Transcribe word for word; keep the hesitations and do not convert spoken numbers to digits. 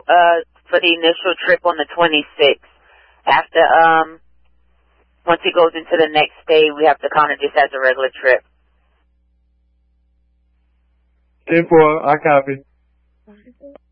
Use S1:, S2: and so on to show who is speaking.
S1: uh, for the initial trip on the twenty-sixth. After, um, once he goes into the next day, we have to count it just as a regular trip.
S2: ten four, I copy.